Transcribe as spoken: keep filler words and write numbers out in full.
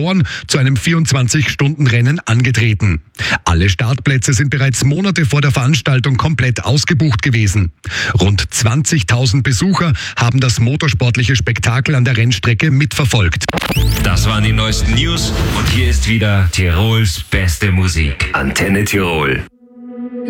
Organisatoren zu einem vierundzwanzig-Stunden-Rennen angetreten. Alle Startplätze sind bereits Monate vor der Veranstaltung komplett ausgebucht gewesen. Rund zwanzigtausend Besucher haben das motorsportliche Spektakel an der Rennstrecke mitverfolgt. Das waren die neuesten News und hier ist wieder Tirols beste Musik. Antenne Tirol.